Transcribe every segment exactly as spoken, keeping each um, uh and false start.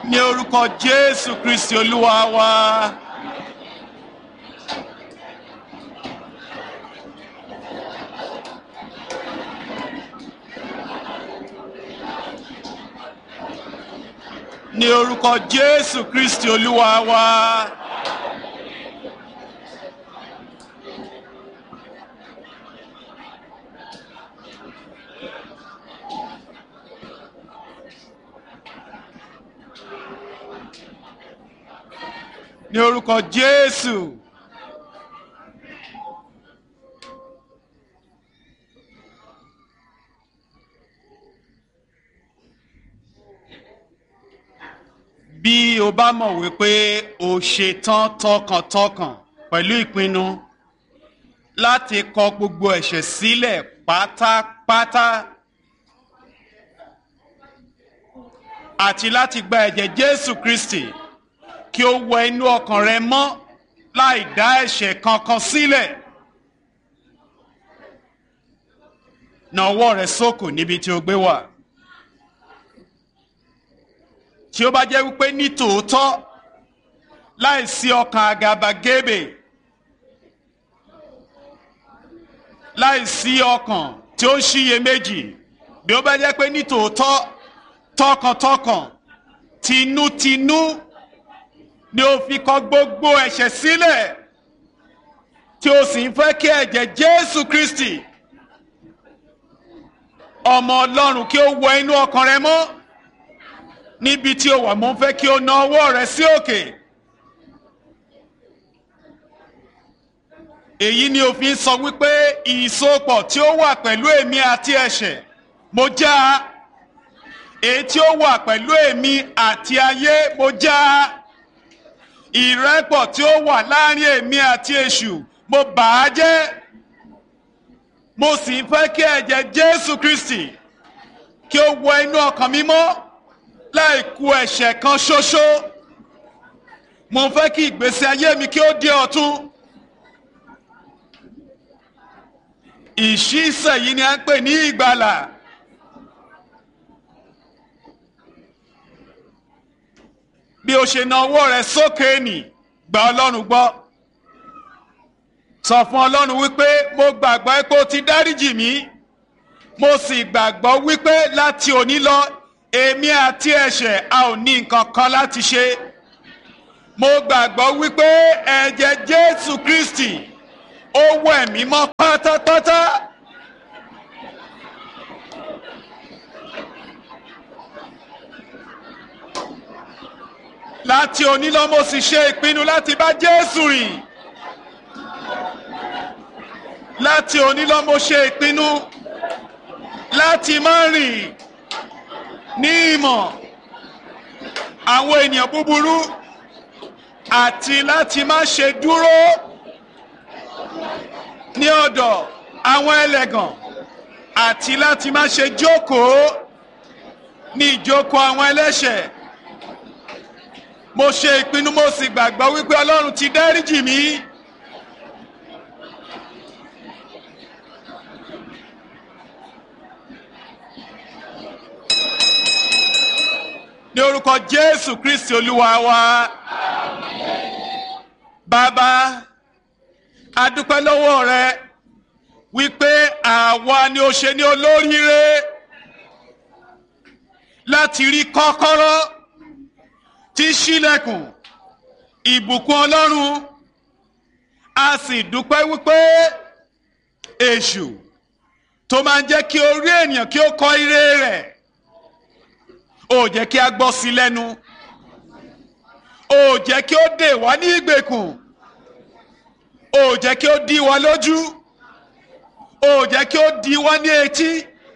ní orúkọ Jésù Kristi Olúwa wa. Ní orúkọ Jésù Kristi Olúwa wa. Ní orúkọ Jésù. Bí o bá mọ̀ wípé o ṣetán tọkàntọkàn pẹ̀lú ìpinnu láti kọ gbogbo ẹ̀ṣẹ̀ sílẹ̀ pátápátá àti láti gba ẹ̀jẹ̀ Jésù Kristi kí ó wọ inú ọkàn rẹ mọ́ láì dá ẹ̀ṣẹ̀ kankan sílẹ̀, na ọwọ́ rẹ sókè níbi tí o gbé wà. Tí ó bá jẹ́ wípé ní tòótọ́ láì sí ọkàn àgàbàgebè, láì sí ọkàn tí ó ń ṣiyèméjì, bí ó bá jẹ́ pé ní tòótọ́ tọkàntọkàn tinútinú ni ó fi kọ gbogbo ẹ̀ṣẹ̀ sílẹ̀, tí ó sì ń fẹ́ kí ẹ̀jẹ̀ Jésù Kristi ọmọ Ọlọ́run kí ó wọ inú ọkàn rẹ mọ́, níbi tí ó wà mo ń fẹ́ kí o na ọwọ́ rẹ sí òkè. Èyí ni òfin sọ wípé ìsopọ̀ tí ó wà pẹ̀lú èmi àti ẹ̀ṣẹ̀ mo já, èyí tí ó wà pẹ̀lú èmi àti ayé mo já, ìrẹ́pọ̀ tí ó wà láàrin èmi àti èṣù mo bà á jẹ́. Mo sì ń fẹ́ kí ẹ̀jẹ̀ Jésù Kristi kí ó wọ inú ọkàn mi mọ́ láì kù ẹ̀ṣẹ̀ kan ṣoṣo. Mo ń fẹ́ kí ìgbésí ayé mi kí ó di ọ̀tun. Ìṣísẹ̀ yìí ni a ń pè ní ìgbàlà. Bí o ṣe na ọwọ́ rẹ sókè nì, gba Ọlọ́run gbọ́. Sọ fún Ọlọ́run wípé mo gbàgbọ́ pé o ti dáríjì mí, mo sì gbàgbọ́ wípé láti òní lọ èmi àti ẹ̀ṣẹ̀ a ò ní nǹkan kan láti ṣe. Mo gbàgbọ́ wípé ẹ̀jẹ̀ Jésù Kristi ó wẹ̀ mí mọ́ pátápátá. Láti òní lọ mo sì ṣe ìpinnu láti bá Jésù rìn. Láti òní lọ mo ṣe ìpinnu láti má rìn ní ìmọ̀ àwọn ènìyàn búburú àti láti má ṣe dúró ní ọ̀dọ̀ àwọn ẹlẹ́gàn àti láti má ṣe jókòó ní ìjókòó àwọn ẹlẹ́ṣẹ̀. Mo ṣe ìpinnu mo sì gbàgbọ́ wípé Ọlọ́run ti dáríjì mí. Ní orúkọ Jésù Kristi Olúwa wa. Bàbá, a dúpẹ́ lọ́wọ́ rẹ wípé àwa ni ó ṣe ní olóríire láti rí kọ́kọ́rọ́ tí ṣílẹ̀kùn ìbùkún Ọlọ́run. A sì dúpẹ́ wípé èṣù tó máa ń jẹ́ kí orí ènìyàn kí ó kọ ire rẹ̀, ó jẹ́ kí a gbọ́ sí lẹ́nu, ó jẹ́ kí ó dè wá ní ìgbèkùn, ó jẹ́ kí ó dí wa lójú, ó jẹ́ kí ó dí wa ní etí.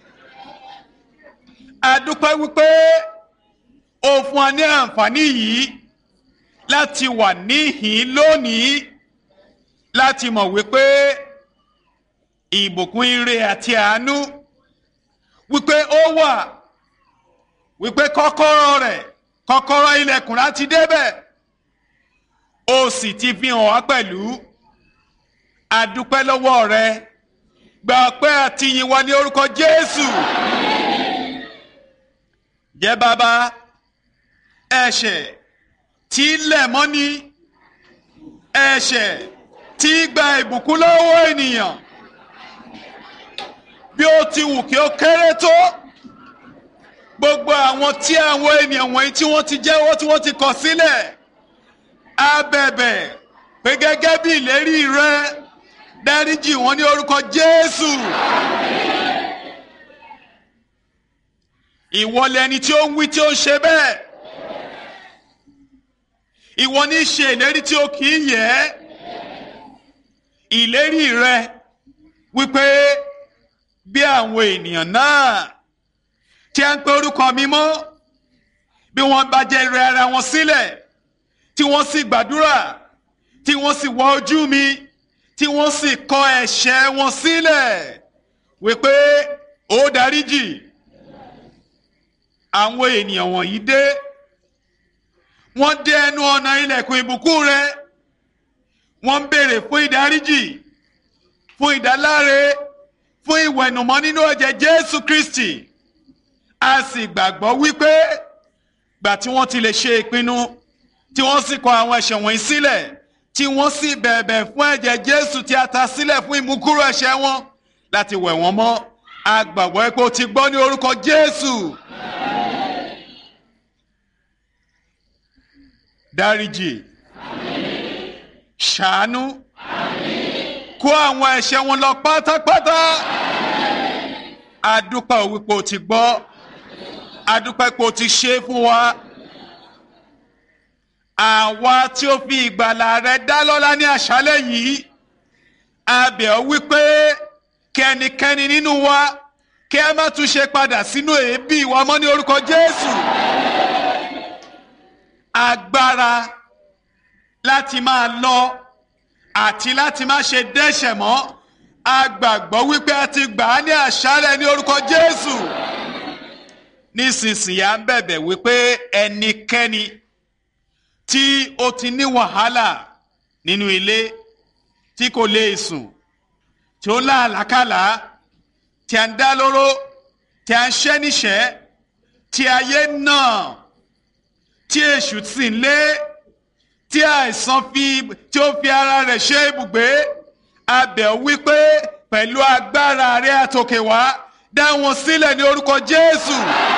A dúpẹ́ wípé ó fún wa ní àǹfààní yìí láti wà níhìn lónìí, láti mọ̀ wípé ìbùkún ire àti àánú wípé ó wà, wípé kọ́kọ́rọ́ rẹ̀, kọ́kọ́rọ́ ilẹ̀kùn láti débẹ̀, ó sì ti fi hàn wá pẹ̀lú. A dúpẹ́ lọ́wọ́ rẹ, gba ọpẹ́ àti ìyìn wa ní orúkọ Jésù. Jẹ́ bàbá, ẹ̀ṣẹ̀ tí lẹ̀ mọ́ni, ẹ̀ṣẹ̀ tí gba ìbùkún lọ́wọ́ ènìyàn bí ó ti wù kí ó kéré tó. Gbogbo àwọn tí àwọn ènìyàn wọ̀nyí tí wọ́n ti jẹ́wọ́ tí wọ́n ti kọ̀ sílẹ̀, a bẹ̀bẹ̀ pé gẹ́gẹ́ bí ìlérí rẹ dáríjì wọ́n ní orúkọ Jésù. Ìwọ lẹni tí ó ń wí tí ó ń ṣe bẹ́ẹ̀. Ìwọ ní ṣe ìlérí tí ó kì í yẹ̀. Ìlérí rẹ wípé bí àwọn ènìyàn náà tí a ń pe orúkọ mi mọ́, bí wọ́n bá jẹ́ rẹ ara wọn sílẹ̀, tí wọ́n sì gbàdúrà, tí wọ́n sì wá ojú mi, tí wọ́n sì kọ ẹ̀ṣẹ̀ wọn sílẹ̀, wípé ó dáríjì. Àwọn ènìyàn wọ̀nyí dé, wọ́n dé ẹnu ọ̀nà ilẹ̀kùn ìbùkún rẹ, wọ́n ń béèrè fún ìdáríjì, fún ìdáláre, fún ìwẹ̀nùmọ́ nínú ẹ̀jẹ̀ Jésù Kristi. A sì gbàgbọ́ wípé gbà tí wọ́n ti lè ṣe ìpinnu, tí wọ́n sì kọ àwọn ẹ̀ṣẹ̀ wọ̀nyí sílẹ̀, tí wọ́n sì bẹ̀bẹ̀ fún ẹ̀jẹ̀ Jésù tí a ta sílẹ̀ fún ìmúkúrò ẹ̀ṣẹ̀ wọn láti wẹ̀ wọ́n mọ́. A gbàgbọ́ pé o ti gbọ́ ní orúkọ Jésù. Dáríjì, ṣàánú, kó àwọn ẹ̀ṣẹ̀ wọn lọ pátápátá. A dúpẹ́ wípé o ti gbọ́, a dúpẹ́ pé o ti ṣe fún wa. Àwa tí ó fi ìgbàlà rẹ dá lọ́lá ní àṣálẹ́ yìí, a bẹ̀ ọ́ wípé kí ẹnikẹ́ni nínú wa kí a má tún ṣe padà sínú èébì wa mọ́ ní orúkọ Jésù. Agbára láti máa lọ àti láti má ṣe dẹ́ṣẹ̀ mọ́, a gbàgbọ́ wípé a ti gbà á ní àṣálẹ́ ní orúkọ Jésù. Nísinsìnyí à ń bẹ̀bẹ̀ wípé ẹnikẹ́ni tí ó ti ní wàhálà nínú ilé, tí kò lè sùn, tí ó lá àlákàlà, tí a ń dá lóró, tí a ń ṣẹ́ níṣẹ́, tí ayé náà, tí èṣù sì ń lé, tí àìsàn fi tí ó fi ara rẹ̀ ṣe ibùgbé, a bẹ̀ ọ́ wípé pẹ̀lú agbára rẹ̀ àtòkè wá dá wọn sílẹ̀ ní orúkọ Jésù.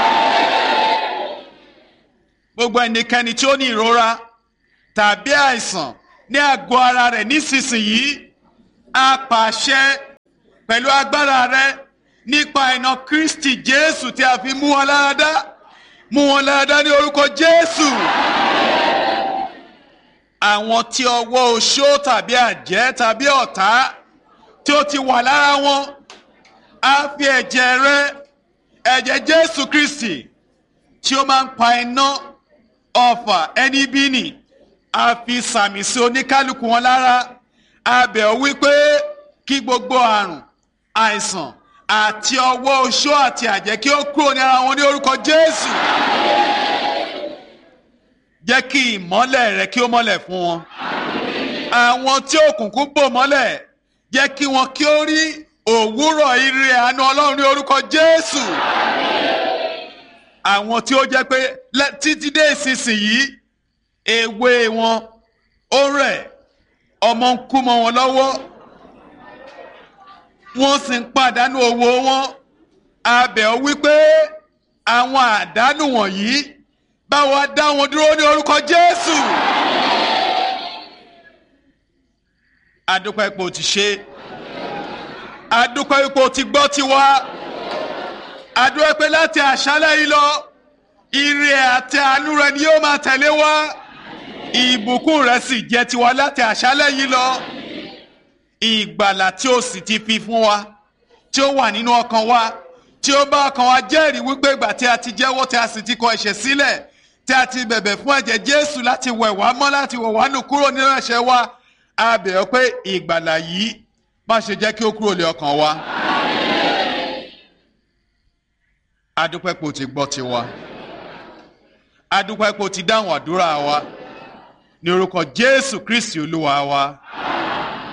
Gbogbo ẹnikẹ́ni tí ó ní ìrora tàbí àìsàn ní àgọ́ ara rẹ̀ nísinsìnyí, a pàṣẹ pẹ̀lú agbára rẹ̀ nípa iná Kristi Jésù tí a fi mú wọn lára dá, mú wọn lára dá ní orúkọ Jésù. Àwọn tí ọwọ́ oṣó tàbí àjẹ́ tàbí ọ̀tá tí ó ti wà lára wọn, a fi ẹ̀jẹ̀ rẹ, ẹ̀jẹ̀ Jésù Kristi tí ó máa ń pa iná ọfà ẹni bí nì, a fi sàmì sí oníkálukú wọn lára. A bẹ̀ ọ́ wípé kí gbogbo àrùn, àìsàn àti ọwọ́ oṣó àti àjẹ́ kí ó kúrò ní ara wọn ní orúkọ Jésù. Jẹ́ kí ìmọ́lẹ̀ rẹ kí ó mọ́lẹ̀ fún wọn. Àwọn tí òkùnkùn bò mọ́lẹ̀, jẹ́ kí wọn kí ó rí òwúrọ̀ ire àánú Ọlọ́run ní orúkọ Jésù. Àwọn tí ó jẹ́ pé títí dé ìsinsìnyí èwe wọn ó rẹ̀, ọmọ ń kú mọ́ wọn lọ́wọ́, wọ́n sì ń pàdánù owó wọn. A bẹ̀ ọ́ wípé àwọn àdánù wọ̀nyí bá wa dá wọn dúró ní orúkọ Jésù. A dúpẹ́ pé o ti ṣe, a dúpẹ́ pé o ti gbọ́ tiwa, a dúpẹ́ pé láti àṣálẹ́ yìí lọ ire àti àánú rẹ ni yóò máa tẹ̀lé wa, ìbùkún rẹ sì jẹ́ tiwa láti àṣálẹ́ yìí lọ. Ìgbàlà tí o sì ti fi fún wa, tí ó wà nínú ọkàn wa, tí ó bá ọkàn wa jẹ́rìí wípé ìgbà tí a ti jẹ́wọ́ tí a sì ti kọ ẹ̀ṣẹ̀ sílẹ̀, tí a ti bẹ̀bẹ̀ fún ẹ̀jẹ̀ Jésù láti wẹ̀ wá mọ́, láti wẹ̀ wá nù kúrò nínú ẹ̀ṣẹ̀ wa, a bẹ̀ ọ́ pé ìgbàlà yìí má ṣe jẹ́ kí ó kúrò lé ọkàn wa. A dúpẹ́ pé o ti gbọ́ tiwa, a dúpẹ́ pé o ti dáhùn àdúrà wa ní orúkọ Jésù Kristi Olúwa wa.